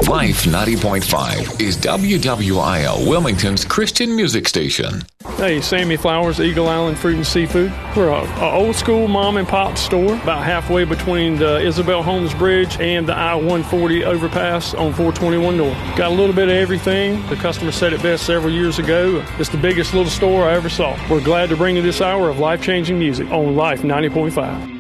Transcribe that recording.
Life 90.5 is WWIL Wilmington's Christian music station. Hey, Sammy Flowers, Eagle Island Fruit and Seafood. We're an old school mom and pop store about halfway between the Isabel Holmes Bridge and the I-140 overpass on 421 North. Got a little bit of everything. The customer said it best several years ago. It's the biggest little store I ever saw. We're glad to bring you this hour of life-changing music on Life 90.5.